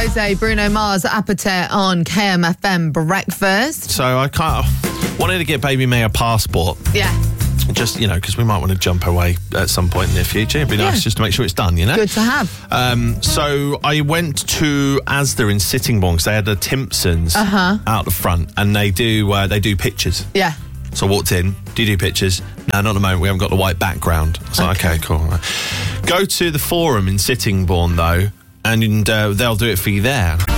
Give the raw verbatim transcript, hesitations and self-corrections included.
Rosé, Bruno Mars, Appetite on K M F M Breakfast. So I kind of wanted to get Baby May a passport. Yeah. Just, you know, because we might want to jump away at some point in the future. It'd be nice Yeah. just to make sure it's done, you know? Good to have. Um, so I went to Asda in Sittingbourne because they had a Timpsons Uh-huh. out the front, and they do uh, they do pictures. Yeah. So I walked in. Do you do pictures? No, not at the moment. We haven't got the white background. I was like, Okay. okay, cool. Go to the Forum in Sittingbourne though, and uh, they'll do it for you there.